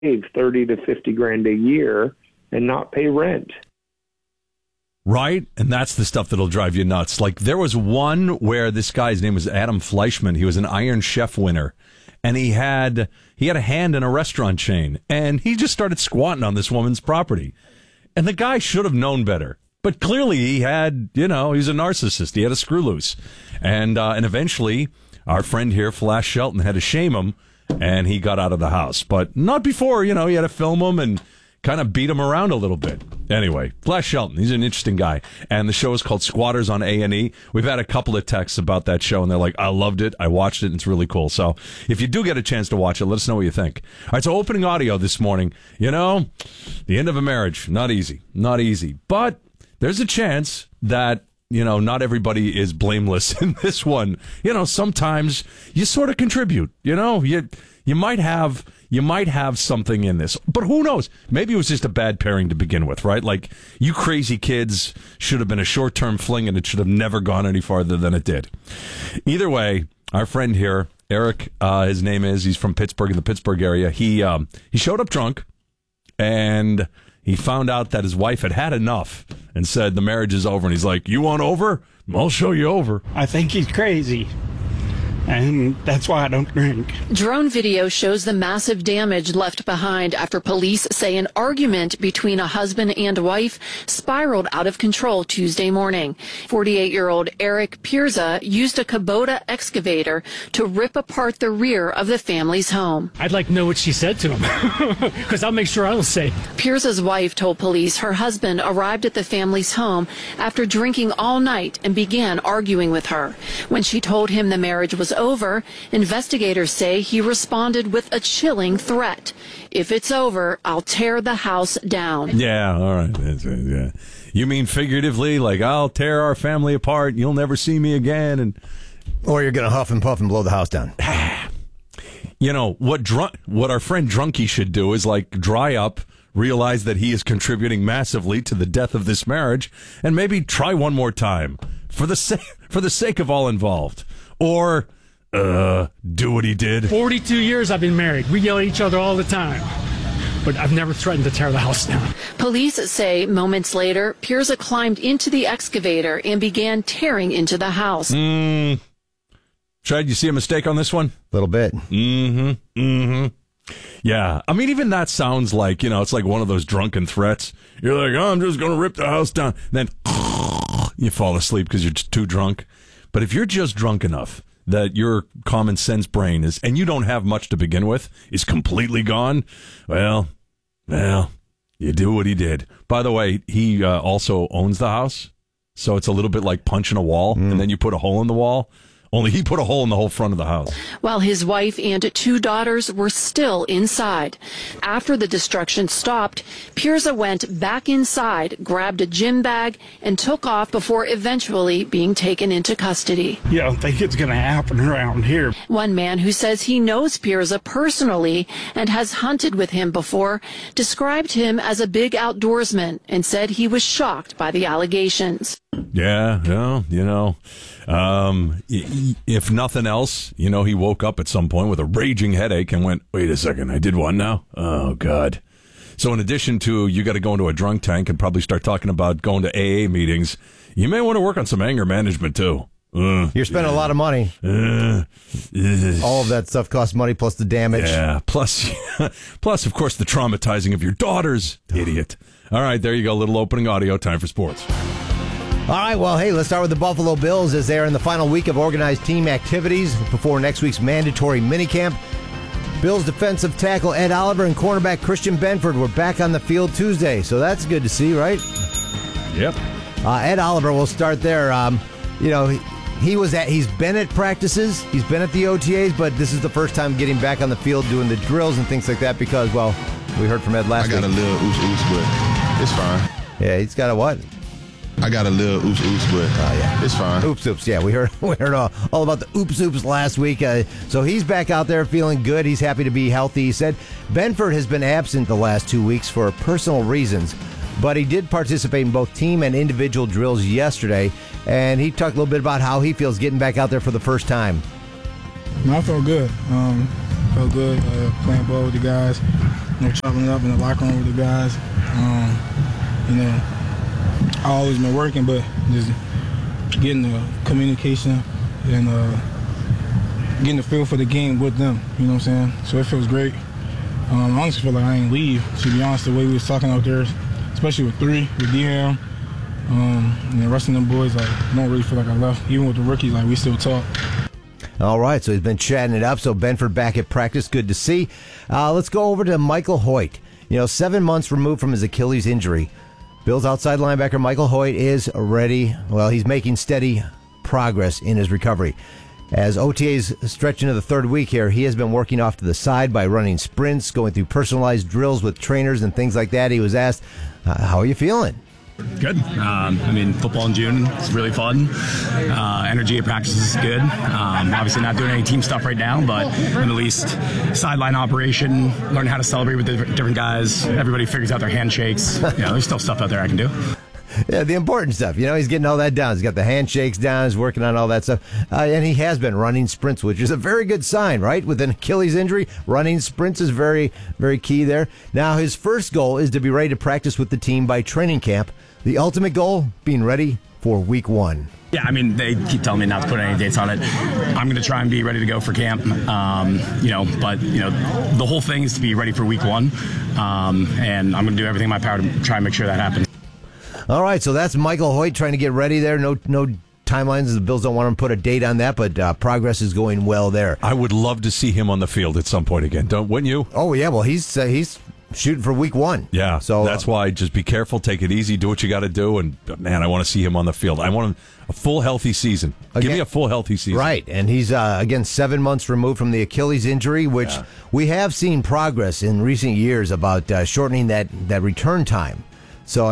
save 30 to 50 grand a year and not pay rent. Right? And that's the stuff that'll drive you nuts. Like, there was one where this guy's name was Adam Fleischman. He was an Iron Chef winner. And he had a hand in a restaurant chain. And he just started squatting on this woman's property. And the guy should have known better. But clearly he had, he's a narcissist. He had a screw loose. And eventually our friend here, Flash Shelton, had to shame him. And he got out of the house. But not before, he had to film him and kind of beat him around a little bit. Anyway, Flash Shelton, he's an interesting guy. And the show is called Squatters on A&E. We've had a couple of texts about that show, and they're like, I loved it. I watched it, and it's really cool. So if you do get a chance to watch it, let us know what you think. All right, so opening audio this morning. The end of a marriage, not easy. Not easy. But there's a chance that, not everybody is blameless in this one. Sometimes you sort of contribute. You might have something in this, but who knows? Maybe it was just a bad pairing to begin with, right? Like, you crazy kids should have been a short-term fling, and it should have never gone any farther than it did. Either way, our friend here, Eric, his name is, he's from Pittsburgh, in the Pittsburgh area. He showed up drunk, and he found out that his wife had enough and said the marriage is over. And he's like, you want over? I'll show you over. I think he's crazy. And that's why I don't drink. Drone video shows the massive damage left behind after police say an argument between a husband and wife spiraled out of control Tuesday morning. 48-year-old Eric Pirza used a Kubota excavator to rip apart the rear of the family's home. I'd like to know what she said to him, because I'll make sure I don't say. Pirza's wife told police her husband arrived at the family's home after drinking all night and began arguing with her. When she told him the marriage was over, investigators say he responded with a chilling threat. If it's over, I'll tear the house down. Yeah, all right. Yeah. You mean figuratively, like, I'll tear our family apart, you'll never see me again, or you're going to huff and puff and blow the house down. What our friend Drunky should do is, like, dry up, realize that he is contributing massively to the death of this marriage, and maybe try one more time for the sake of all involved. Or do what he did. 42 years I've been married. We yell at each other all the time. But I've never threatened to tear the house down. Police say moments later, Pirza climbed into the excavator and began tearing into the house. Chad, you see a mistake on this one? A little bit. Yeah. I mean, even that sounds like, it's like one of those drunken threats. You're like, oh, I'm just going to rip the house down. And then you fall asleep because you're just too drunk. But if you're just drunk enough that your common sense brain is, and you don't have much to begin with, is completely gone, well, you do what he did. By the way, he also owns the house, so it's a little bit like punching a wall, and then you put a hole in the wall. Only he put a hole in the whole front of the house. While his wife and 2 daughters were still inside. After the destruction stopped, Pirza went back inside, grabbed a gym bag, and took off before eventually being taken into custody. You don't think it's going to happen around here. One man who says he knows Pirza personally and has hunted with him before described him as a big outdoorsman and said he was shocked by the allegations. Yeah, if nothing else, he woke up at some point with a raging headache and went, wait a second, I did one now? Oh, God. So in addition to you got to go into a drunk tank and probably start talking about going to AA meetings, you may want to work on some anger management, too. You're spending a lot of money. All of that stuff costs money, plus the damage. Yeah, plus, of course, the traumatizing of your daughters. Idiot. All right, there you go. Little opening audio. Time for sports. All right, well, hey, let's start with the Buffalo Bills as they are in the final week of organized team activities before next week's mandatory minicamp. Bills defensive tackle Ed Oliver and cornerback Christian Benford were back on the field Tuesday, so that's good to see, right? Yep. Ed Oliver will start there. He's been at practices, he's been at the OTAs, but this is the first time getting back on the field doing the drills and things like that because, well, we heard from Ed last week. I got a little oops, but it's fine. Yeah, he's got a what? I got a little oops, but it's fine. Oops. Yeah, we heard all about the oops last week. So he's back out there feeling good. He's happy to be healthy. He said Benford has been absent the last 2 weeks for personal reasons, but he did participate in both team and individual drills yesterday, and he talked a little bit about how he feels getting back out there for the first time. I felt good. Playing ball with the guys. chopping it up in the locker room with the guys. I always been working, but just getting the communication and getting the feel for the game with them. You know what I'm saying? So it feels great. I honestly feel like I ain't leave, to be honest, the way we was talking out there, especially with 3, with D-Ham. And the rest of them boys, like, don't really feel like I left. Even with the rookies, like, we still talk. All right, so he's been chatting it up. So Benford back at practice, good to see. Let's go over to Michael Hoyt. 7 months removed from his Achilles injury. Bills outside linebacker Michael Hoyt is ready. Well, he's making steady progress in his recovery. As OTAs stretch into the third week here, he has been working off to the side by running sprints, going through personalized drills with trainers and things like that. He was asked, how are you feeling? Good. Football in June is really fun. Energy at practice is good. Obviously not doing any team stuff right now, but at least sideline operation, learning how to celebrate with the different guys. Everybody figures out their handshakes. There's still stuff out there I can do. Yeah, the important stuff. He's getting all that down. He's got the handshakes down. He's working on all that stuff. And he has been running sprints, which is a very good sign, right? With an Achilles injury, running sprints is very, very key there. Now, his first goal is to be ready to practice with the team by training camp. The ultimate goal, being ready for week 1. Yeah, they keep telling me not to put any dates on it. I'm going to try and be ready to go for camp, but the whole thing is to be ready for week 1, and I'm going to do everything in my power to try and make sure that happens. All right, so that's Michael Hoyt trying to get ready there. No timelines. The Bills don't want him to put a date on that, but progress is going well there. I would love to see him on the field at some point again, wouldn't you? Oh, yeah, well, he's shooting for week 1. Yeah, so that's why just be careful, take it easy, do what you got to do, and man, I want to see him on the field. I want a full healthy season. Give me a full healthy season. Right, and he's again 7 months removed from the Achilles injury, which we have seen progress in recent years about shortening that return time. So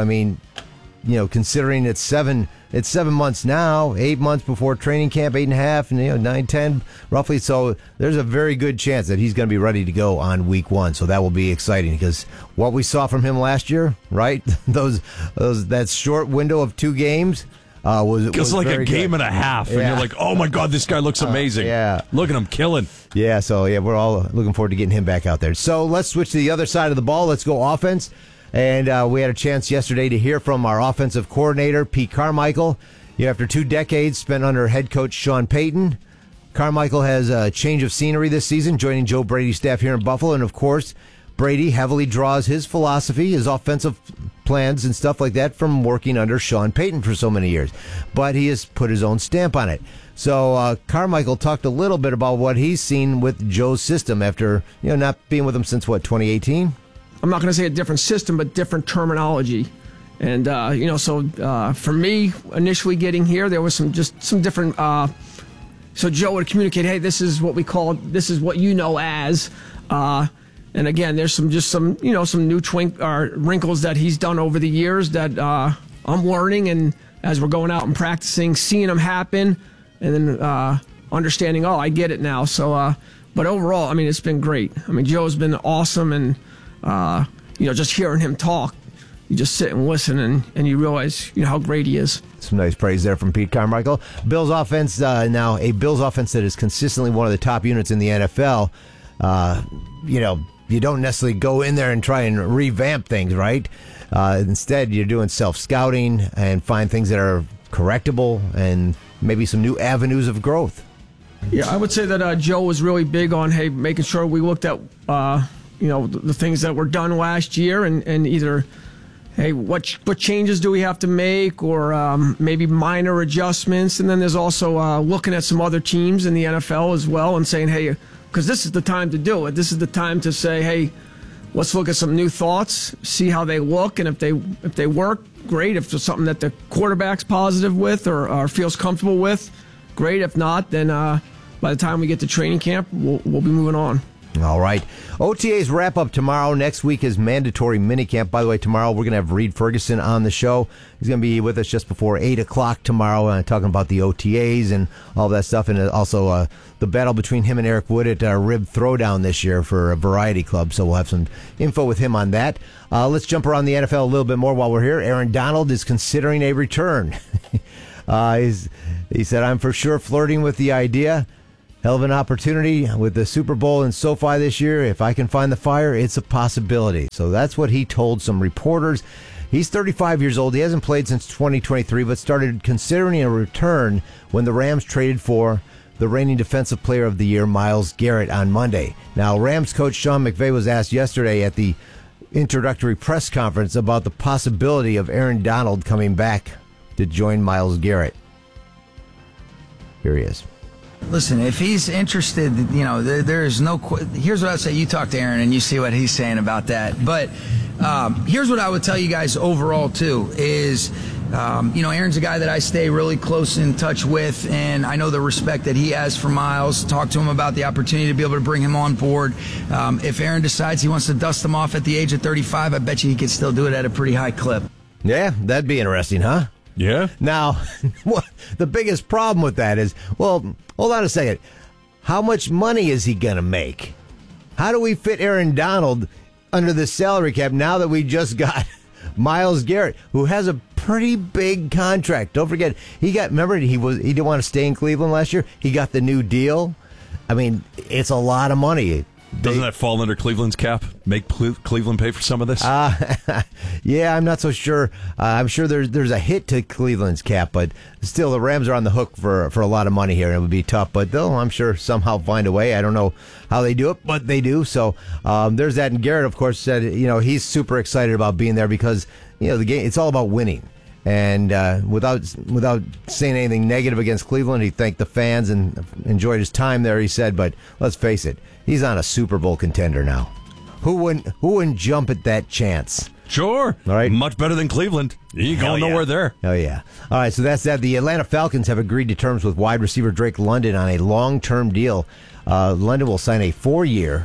considering it's 7 months now, 8 months before training camp, 8.5, and 9, 10 roughly. So there's a very good chance that he's going to be ready to go on week 1. So that will be exciting because what we saw from him last year, right? that short window of 2 games was like a game good. And a half, and you're like, oh my God, this guy looks amazing. Look at him killing. Yeah, so we're all looking forward to getting him back out there. So let's switch to the other side of the ball. Let's go offense. And we had a chance yesterday to hear from our offensive coordinator, Pete Carmichael. After 2 decades spent under head coach Sean Payton, Carmichael has a change of scenery this season, joining Joe Brady's staff here in Buffalo. And, of course, Brady heavily draws his philosophy, his offensive plans and stuff like that from working under Sean Payton for so many years. But he has put his own stamp on it. So Carmichael talked a little bit about what he's seen with Joe's system after not being with him since, 2018? I'm not going to say a different system, but different terminology. And, for me, initially getting here, there was some different, so Joe would communicate, hey, this is what we call, this is what as, and again, there's some new wrinkles that he's done over the years that I'm learning, and as we're going out and practicing, seeing them happen, and then understanding, I get it now. So, but overall, it's been great. Joe's been awesome, and just hearing him talk, you just sit and listen, and you realize how great he is. Some nice praise there from Pete Carmichael. Bills offense now a Bills offense that is consistently one of the top units in the NFL. You don't necessarily go in there and try and revamp things, right? Instead, you're doing self-scouting and find things that are correctable and maybe some new avenues of growth. Yeah, I would say that Joe was really big on making sure we looked at the things that were done last year and either, what changes do we have to make, or maybe minor adjustments. And then there's also looking at some other teams in the NFL as well and saying, hey, because this is the time to do it. This is the time to say, hey, let's look at some new thoughts, see how they look, and if they work, great. If there's something that the quarterback's positive with or feels comfortable with, great. If not, then by the time we get to training camp, we'll be moving on. All right. OTAs wrap up tomorrow. Next week is mandatory minicamp. By the way, tomorrow we're going to have Reed Ferguson on the show. He's going to be with us just before 8 o'clock tomorrow, talking about the OTAs and all that stuff, and also the battle between him and Eric Wood at Rib Throwdown this year for a Variety Club. So we'll have some info with him on that. Let's jump around the NFL a little bit more while we're here. Aaron Donald is considering a return. He said, I'm for sure flirting with the idea. Hell of an opportunity with the Super Bowl in SoFi this year. If I can find the fire, it's a possibility. So that's what he told some reporters. He's 35 years old. He hasn't played since 2023, but started considering a return when the Rams traded for the reigning Defensive Player of the Year, Myles Garrett, on Monday. Now, Rams coach Sean McVay was asked yesterday at the introductory press conference about the possibility of Aaron Donald coming back to join Myles Garrett. Here he is. Listen, if he's interested, there is no... Here's what I would say. You talk to Aaron and you see what he's saying about that. But here's what I would tell you guys overall, too, is, Aaron's a guy that I stay really close in touch with, and I know the respect that he has for Myles. Talk to him about the opportunity to be able to bring him on board. If Aaron decides he wants to dust him off at the age of 35, I bet you he could still do it at a pretty high clip. Yeah, that'd be interesting, huh? Yeah. Now, the biggest problem with that is, well, hold on a second. How much money is he going to make? How do we fit Aaron Donald under the salary cap now that we just got Myles Garrett, who has a pretty big contract? Don't forget, remember, he didn't want to stay in Cleveland last year. He got the new deal. I mean, it's a lot of money. Doesn't that fall under Cleveland's cap? Make Cleveland pay for some of this? Yeah, I'm not so sure. I'm sure there's a hit to Cleveland's cap, but still, the Rams are on the hook for a lot of money here, and it would be tough. But they'll, I'm sure, somehow find a way. I don't know how they do it, but they do. So there's that. And Garrett, of course, said he's super excited about being there because the game, it's all about winning. And without saying anything negative against Cleveland, he thanked the fans and enjoyed his time there, he said. But let's face it, he's on a Super Bowl contender now. Who wouldn't jump at that chance? Sure. All right. Much better than Cleveland. You ain't going nowhere there. Oh, yeah. All right, so that's that. The Atlanta Falcons have agreed to terms with wide receiver Drake London on a long-term deal. London will sign a 4-year,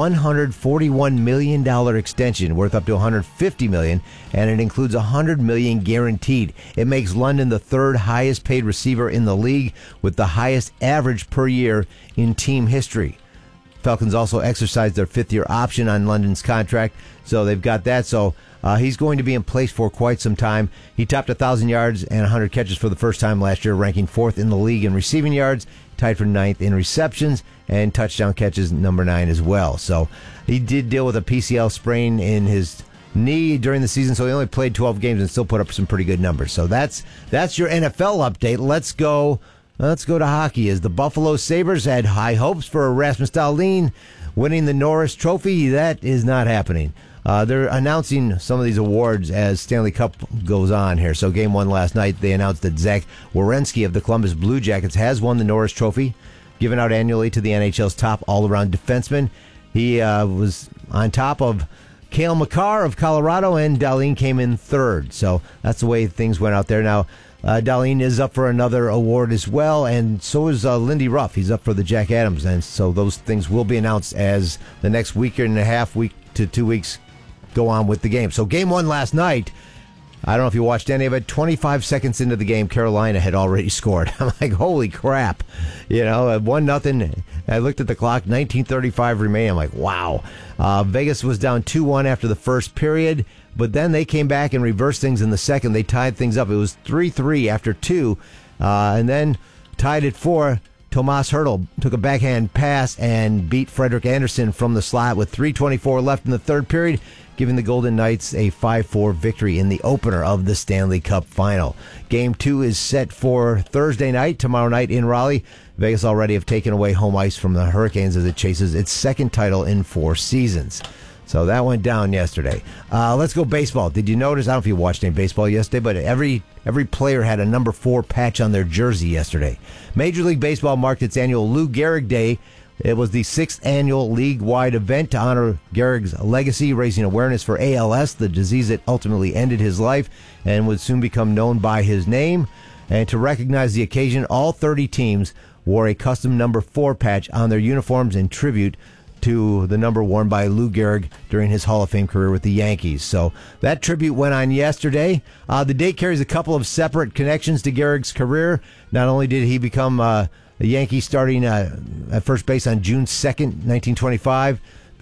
$141 million extension worth up to $150 million, and it includes $100 million guaranteed. It makes London the third highest paid receiver in the league with the highest average per year in team history. Falcons also exercised their 5th-year option on London's contract, so they've got that. So he's going to be in place for quite some time. He topped 1,000 yards and 100 catches for the first time last year, ranking 4th in the league in receiving yards, tied for 9th in receptions, and touchdown catches, number 9 as well. So he did deal with a PCL sprain in his knee during the season, so he only played 12 games and still put up some pretty good numbers. So that's your NFL update. Let's go to hockey, as the Buffalo Sabres had high hopes for Rasmus Dahlin winning the Norris Trophy. That is not happening. They're announcing some of these awards as Stanley Cup goes on here. So game 1 last night, they announced that Zach Werenski of the Columbus Blue Jackets has won the Norris Trophy, given out annually to the NHL's top all-around defenseman. He was on top of Cale Makar of Colorado, and Dahlin came in 3rd. So that's the way things went out there. Now, Dahlin is up for another award as well, and so is Lindy Ruff. He's up for the Jack Adams, and so those things will be announced as the next week to 2 weeks go on with the game. So game 1 last night, I don't know if you watched any of it, 25 seconds into the game, Carolina had already scored. I'm like, holy crap. 1-0. I looked at the clock, 19:35 remaining. I'm like, wow. Vegas was down 2-1 after the first period, but then they came back and reversed things in the second. They tied things up. It was 3-3 after 2, and then tied at 4. Tomas Hertl took a backhand pass and beat Frederick Anderson from the slot with 3:24 left in the third period, giving the Golden Knights a 5-4 victory in the opener of the Stanley Cup Final. Game 2 is set for Thursday night, tomorrow night in Raleigh. Vegas already have taken away home ice from the Hurricanes as it chases its 2nd title in 4 seasons. So that went down yesterday. Let's go baseball. Did you notice? I don't know if you watched any baseball yesterday, but every player had a number 4 patch on their jersey yesterday. Major League Baseball marked its annual Lou Gehrig Day. It was the 6th annual league-wide event to honor Gehrig's legacy, raising awareness for ALS, the disease that ultimately ended his life and would soon become known by his name. And to recognize the occasion, all 30 teams wore a custom number 4 patch on their uniforms in tribute to the number worn by Lou Gehrig during his Hall of Fame career with the Yankees. So that tribute went on yesterday. The date carries a couple of separate connections to Gehrig's career. Not only did he become a Yankee starting at first base on June 2nd, 1925,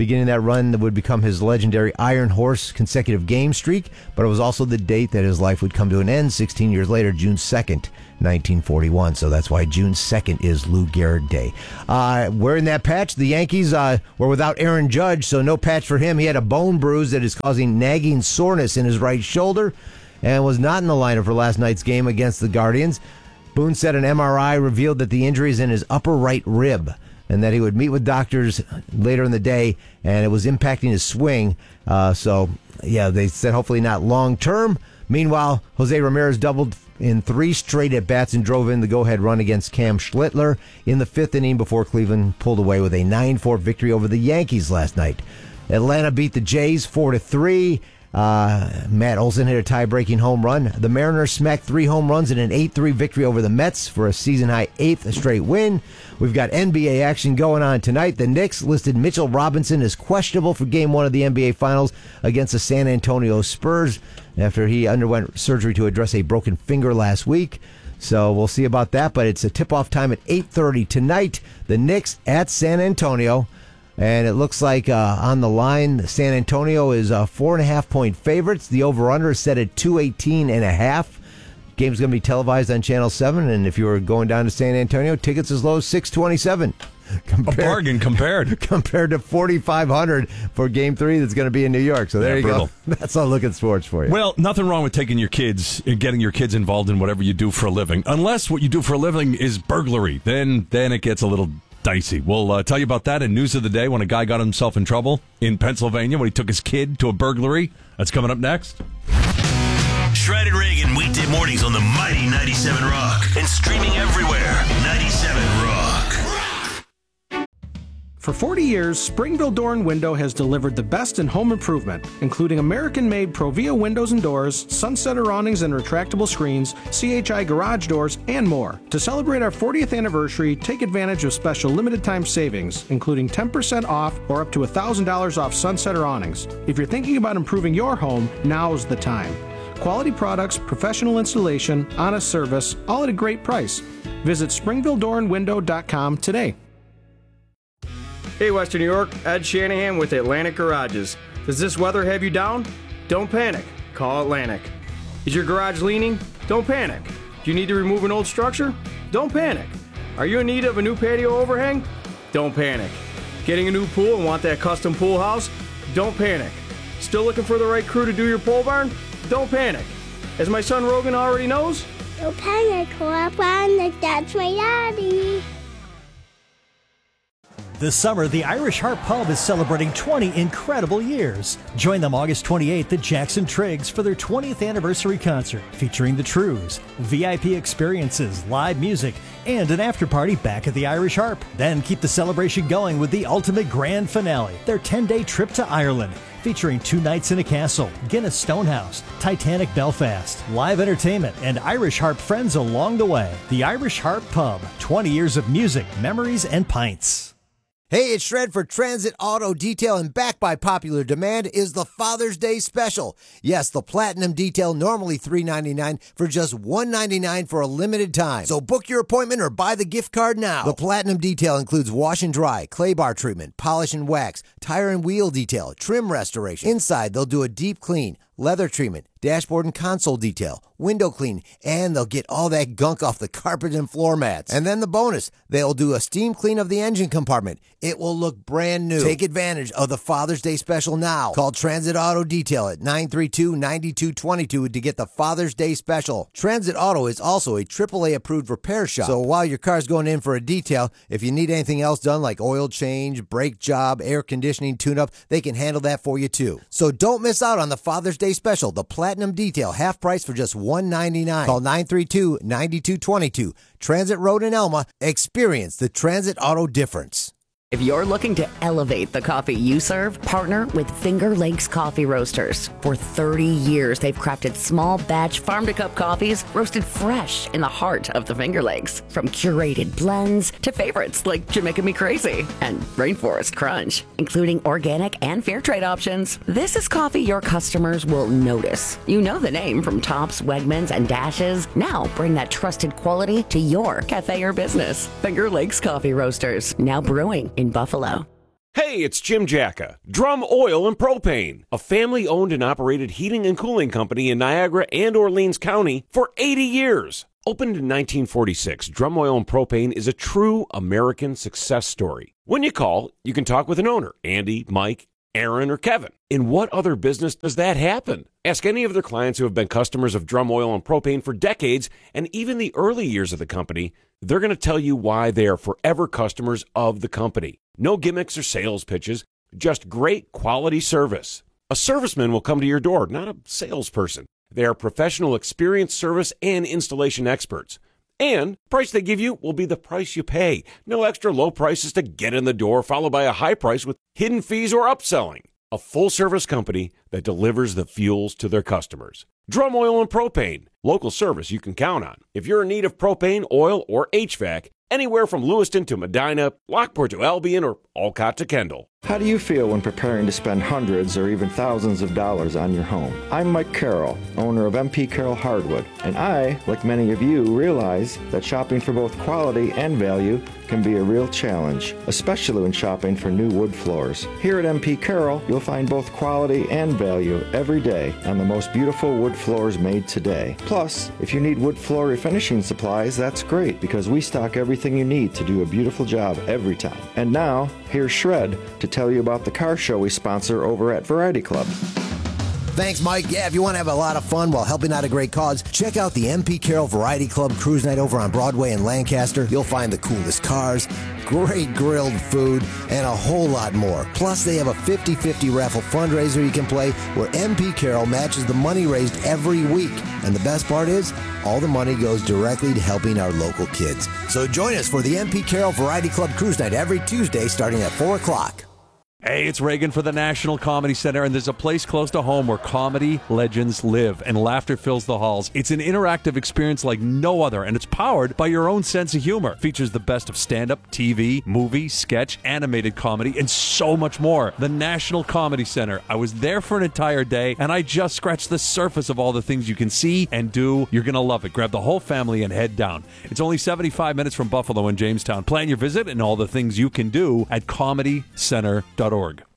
beginning that run that would become his legendary Iron Horse consecutive game streak, but it was also the date that his life would come to an end 16 years later, June 2nd, 1941. So that's why June 2nd is Lou Gehrig Day. Wearing that patch, the Yankees were without Aaron Judge, so no patch for him. He had a bone bruise that is causing nagging soreness in his right shoulder and was not in the lineup for last night's game against the Guardians. Boone said an MRI revealed that the injury is in his upper right rib and that he would meet with doctors later in the day, and it was impacting his swing. They said hopefully not long term. Meanwhile, Jose Ramirez doubled in 3 straight at-bats and drove in the go-ahead run against Cam Schlittler in the 5th inning before Cleveland pulled away with a 9-4 victory over the Yankees last night. Atlanta beat the Jays 4-3. Matt Olson hit a tie-breaking home run. The Mariners smacked 3 home runs in an 8-3 victory over the Mets for a season-high 8th straight win. We've got NBA action going on tonight. The Knicks listed Mitchell Robinson as questionable for Game 1 of the NBA Finals against the San Antonio Spurs after he underwent surgery to address a broken finger last week. So we'll see about that, but it's a tip-off time at 8:30 tonight. The Knicks at San Antonio. And it looks like on the line, San Antonio is 4.5-point favorites. The over-under is set at 218.5. Game's going to be televised on Channel 7, and if you were going down to San Antonio, tickets as low as $627. A bargain compared to $4,500 for Game 3 that's going to be in New York. So there you go. That's a look at sports for you. Well, nothing wrong with taking your kids and getting your kids involved in whatever you do for a living, unless what you do for a living is burglary. Then it gets a little dicey. We'll tell you about that in News of the Day when a guy got himself in trouble in Pennsylvania when he took his kid to a burglary. That's coming up next. Shred and Reagan weekday mornings on the mighty 97 Rock and streaming everywhere. 97 Rock. For 40 years, Springville Door and Window has delivered the best in home improvement, including American-made Provia windows and doors, Sunsetter awnings and retractable screens, CHI garage doors, and more. To celebrate our 40th anniversary, take advantage of special limited-time savings, including 10% off or up to $1,000 off Sunsetter awnings. If you're thinking about improving your home, now's the time. Quality products, professional installation, honest service, all at a great price. Visit SpringvilleDoorandWindow.com today. Hey Western New York, Ed Shanahan with Atlantic Garages. Does this weather have you down? Don't panic. Call Atlantic. Is your garage leaning? Don't panic. Do you need to remove an old structure? Don't panic. Are you in need of a new patio overhang? Don't panic. Getting a new pool and want that custom pool house? Don't panic. Still looking for the right crew to do your pole barn? Don't panic. As my son Rogan already knows, don't panic. Call Atlantic. That's my daddy. This summer, the Irish Harp Pub is celebrating 20 incredible years. Join them August 28th at Jackson Triggs for their 20th anniversary concert featuring the Trues, VIP experiences, live music, and an after-party back at the Irish Harp. Then keep the celebration going with the ultimate grand finale, their 10-day trip to Ireland, featuring 2 nights in a castle, Guinness Stonehouse, Titanic Belfast, live entertainment, and Irish Harp friends along the way. The Irish Harp Pub, 20 years of music, memories, and pints. Hey, it's Shred for Transit Auto Detail, and back by popular demand is the Father's Day Special. Yes, the Platinum Detail, normally $3.99 for just $1.99 for a limited time. So book your appointment or buy the gift card now. The Platinum Detail includes wash and dry, clay bar treatment, polish and wax, tire and wheel detail, trim restoration. Inside, they'll do a deep clean, leather treatment, dashboard and console detail, window clean, and they'll get all that gunk off the carpet and floor mats. And then the bonus, they'll do a steam clean of the engine compartment. It will look brand new. Take advantage of the Father's Day Special now. Call Transit Auto Detail at 932-9222 to get the Father's Day Special. Transit Auto is also a AAA approved repair shop. So while your car's going in for a detail, if you need anything else done like oil change, brake job, air conditioning, tune-up, they can handle that for you too. So don't miss out on the Father's Day Special, the Platinum Detail, half price for just $1.99. Call 932-9222. Transit Road in Elma. Experience the Transit Auto difference. If you're looking to elevate the coffee you serve, partner with Finger Lakes Coffee Roasters. For 30 years, they've crafted small batch farm-to-cup coffees roasted fresh in the heart of the Finger Lakes. From curated blends to favorites like Jamaica Me Crazy and Rainforest Crunch, including organic and fair trade options. This is coffee your customers will notice. You know the name from Tops, Wegmans, and Dashes. Now bring that trusted quality to your cafe or business. Finger Lakes Coffee Roasters, now brewing in Buffalo. Hey, it's Jim Jacka, Drum Oil and Propane, a family-owned and operated heating and cooling company in Niagara and Orleans County for 80 years. Opened in 1946, Drum Oil and Propane is a true American success story. When you call, you can talk with an owner, Andy, Mike, Aaron, or Kevin. In what other business does that happen? Ask any of their clients who have been customers of Drum Oil and Propane for decades, and even the early years of the company. They're going to tell you why they are forever customers of the company. No gimmicks or sales pitches, just great quality service. A serviceman will come to your door, not a salesperson. They are professional, experienced service and installation experts. And the price they give you will be the price you pay. No extra low prices to get in the door, followed by a high price with hidden fees or upselling. A full-service company that delivers the fuels to their customers. Drum Oil and Propane, local service you can count on. If you're in need of propane, oil, or HVAC, anywhere from Lewiston to Medina, Lockport to Albion, or Olcott to Kendall. How do you feel when preparing to spend hundreds or even thousands of dollars on your home? I'm Mike Carroll, owner of MP Carroll Hardwood, and I, like many of you, realize that shopping for both quality and value can be a real challenge, especially when shopping for new wood floors. Here at MP Carroll, you'll find both quality and value every day on the most beautiful wood floors made today. Plus, if you need wood floor refinishing supplies, that's great because we stock everything you need to do a beautiful job every time. And now, here's Shred to tell you about the car show we sponsor over at Variety Club. Thanks, Mike. Yeah, if you want to have a lot of fun while helping out a great cause, check out the MP Carroll Variety Club Cruise Night over on Broadway in Lancaster. You'll find the coolest cars, great grilled food, and a whole lot more. Plus, they have a 50-50 raffle fundraiser you can play where MP Carroll matches the money raised every week. And the best part is, all the money goes directly to helping our local kids. So join us for the MP Carroll Variety Club Cruise Night every Tuesday starting at 4 o'clock. Hey, it's Reagan for the National Comedy Center, and there's a place close to home where comedy legends live and laughter fills the halls. It's an interactive experience like no other, and it's powered by your own sense of humor. Features the best of stand-up, TV, movie, sketch, animated comedy, and so much more. The National Comedy Center. I was there for an entire day, and I just scratched the surface of all the things you can see and do. You're going to love it. Grab the whole family and head down. It's only 75 minutes from Buffalo and Jamestown. Plan your visit and all the things you can do at comedycenter.org.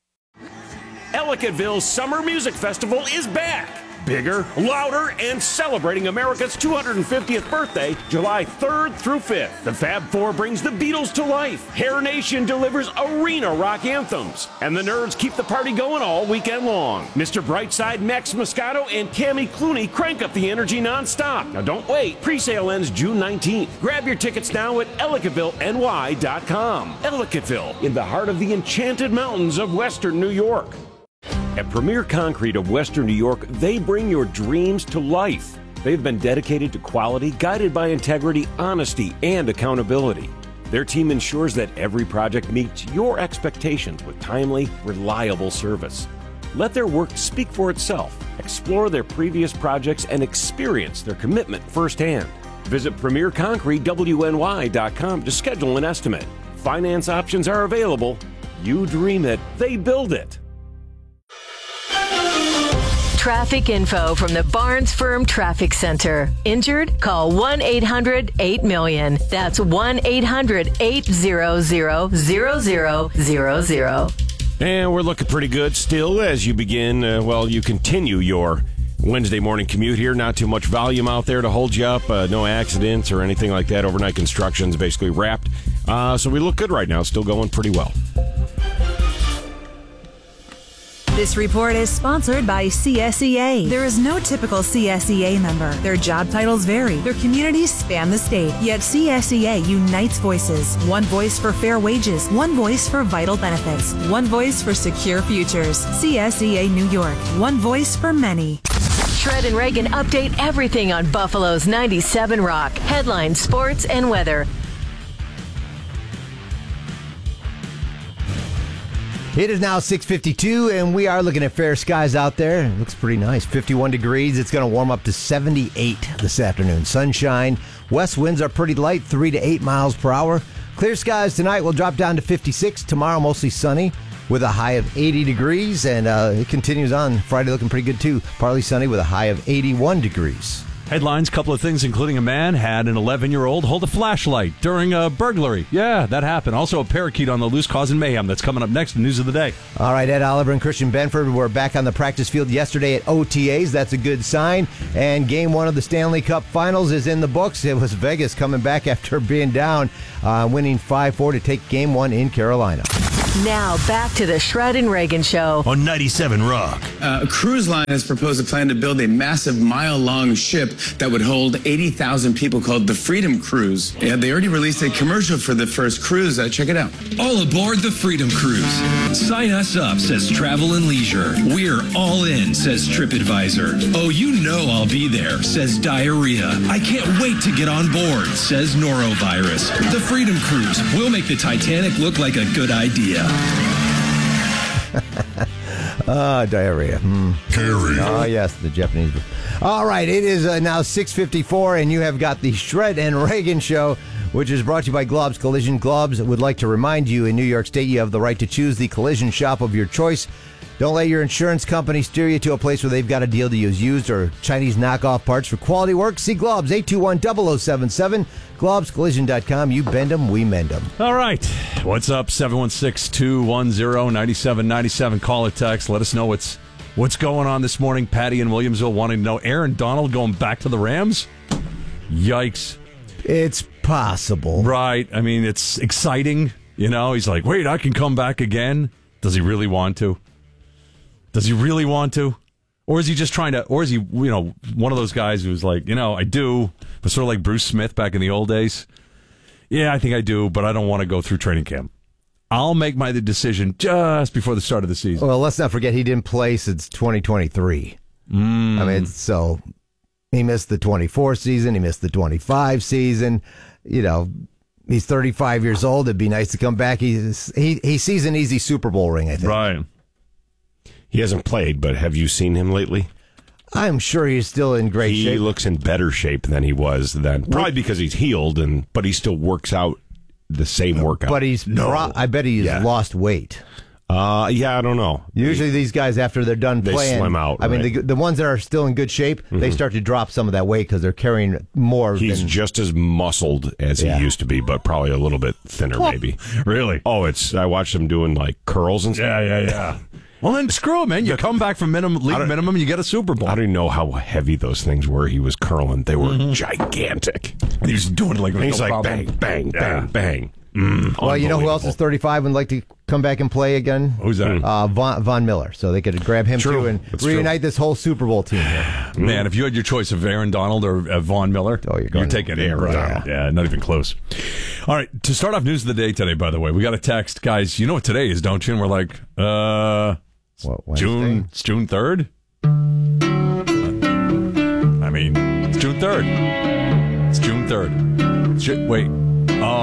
Ellicottville's Summer Music Festival is back. Bigger, louder, and celebrating America's 250th birthday, July 3rd through 5th. The Fab Four brings the Beatles to life. Hair Nation delivers arena rock anthems. And the Nerds keep the party going all weekend long. Mr. Brightside, Max Moscato, and Tammy Clooney crank up the energy nonstop. Now don't wait. Pre-sale ends June 19th. Grab your tickets now at EllicottvilleNY.com. Ellicottville, in the heart of the enchanted mountains of western New York. At Premier Concrete of Western New York, they bring your dreams to life. They've been dedicated to quality, guided by integrity, honesty, and accountability. Their team ensures that every project meets your expectations with timely, reliable service. Let their work speak for itself. Explore their previous projects and experience their commitment firsthand. Visit PremierConcreteWNY.com to schedule an estimate. Finance options are available. You dream it, they build it. Traffic info from the Barnes Firm Traffic Center. Injured? Call 1-800-8-MILLION. That's 1-800-800-0000. And we're looking pretty good still as you begin, you continue your Wednesday morning commute here. Not too much volume out there to hold you up. No accidents or anything like that. Overnight construction's basically wrapped. So we look good right now. Still going pretty well. This report is sponsored by CSEA. There is no typical CSEA member. Their job titles vary. Their communities span the state. Yet CSEA unites voices. One voice for fair wages. One voice for vital benefits. One voice for secure futures. CSEA New York. One voice for many. Shred and Reagan update everything on Buffalo's 97 Rock. Headlines, sports, and weather. It is now 6:52, and we are looking at fair skies out there. It looks pretty nice. 51 degrees. It's going to warm up to 78 this afternoon. Sunshine. West winds are pretty light, 3 to 8 miles per hour. Clear skies tonight will drop down to 56. Tomorrow, mostly sunny with a high of 80 degrees, and it continues on. Friday looking pretty good, too. Partly sunny with a high of 81 degrees. Headlines, couple of things, including a man had an 11-year-old hold a flashlight during a burglary. Yeah, that happened. Also, a parakeet on the loose causing mayhem. That's coming up next in News of the Day. All right, Ed Oliver and Christian Benford were back on the practice field yesterday at OTAs. That's a good sign. And Game 1 of the Stanley Cup Finals is in the books. It was Vegas coming back after being down, winning 5-4 to take Game 1 in Carolina. Now back to the Shred and Reagan Show on 97 Rock. A cruise line has proposed a plan to build a massive mile-long ship that would hold 80,000 people called the Freedom Cruise. Yeah, they already released a commercial for the first cruise. Check it out. All aboard the Freedom Cruise. Sign us up, says Travel and Leisure. We're all in, says TripAdvisor. Oh, you know I'll be there, says Diarrhea. I can't wait to get on board, says Norovirus. The Freedom Cruise will make the Titanic look like a good idea. Diarrhea. Oh, yes, the Japanese. All right, it is now 6:54, and you have got the Shred and Reagan Show, which is brought to you by Glob's Collision. Glob's would like to remind you, in New York State, you have the right to choose the collision shop of your choice. Don't let your insurance company steer you to a place where they've got a deal to use used or Chinese knockoff parts for quality work. See Glob's, 821-0077, globscollision.com. You bend them, we mend them. All right. What's up? 716-210-9797. Call or text. Let us know what's going on this morning. Patty in Williamsville wanting to know Aaron Donald going back to the Rams? Yikes. It's possible. Right. I mean, it's exciting. You know, he's like, wait, I can come back again. Does he really want to? Does he really want to? Or is he just trying to, or is he, one of those guys who's like, I do, but sort of like Bruce Smith back in the old days? Yeah, I think I do, but I don't want to go through training camp. I'll make my decision just before the start of the season. Well, let's not forget he didn't play since 2023. I mean, so he missed the 24 season, he missed the 25 season. He's 35 years old. It'd be nice to come back. He sees an easy Super Bowl ring, I think. Right. He hasn't played, but have you seen him lately? I'm sure he's still in great shape. He looks in better shape than he was then. Probably because he's healed, but he still works out the same workout. But I bet he's lost weight. Yeah, I don't know. Usually these guys, after they're done playing, they slim out. I mean, the ones that are still in good shape, they start to drop some of that weight because they're carrying more. He's just as muscled as he used to be, but probably a little bit thinner, maybe. Really? Oh, I watched him doing like curls and stuff. Yeah. Well, then screw him, man. You come back from league minimum, you get a Super Bowl. I don't even know how heavy those things were he was curling. They were gigantic. And he was doing it like he's no like problem. bang, bang. Well, you know who else is 35 and would like to come back and play again? Who's that? Von Miller. So they could grab him too and reunite this whole Super Bowl team here. Man, if you had your choice of Aaron Donald or Von Miller, you're taking Aaron Donald. Yeah, not even close. All right, to start off news of the day today, by the way, we got a text. Guys, you know what today is, don't you? And we're like, June 3rd? I mean, it's June 3rd. It's June 3rd. Wait.